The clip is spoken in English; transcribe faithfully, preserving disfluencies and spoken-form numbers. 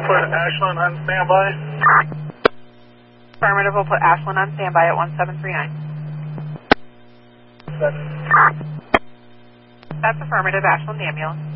put Ashland on standby. Affirmative, we'll put Ashland on standby at one seven three nine. That's That's affirmative, Ashland ambulance.